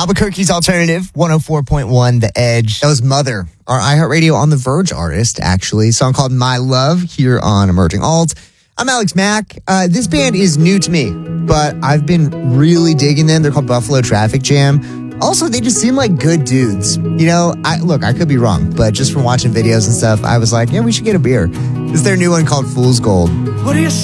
Albuquerque's Alternative, 104.1 The Edge. That was Mother, our iHeartRadio On the Verge artist, actually. A song called My Love here on Emerging Alt. I'm Alex Mack. This band is new to me, but I've been really digging them. They're called Buffalo Traffic Jam. Also, they just seem like good dudes. You know, I could be wrong, but just from watching videos and stuff, I was like, yeah, we should get a beer. This is their new one called Fool's Gold. What do you say?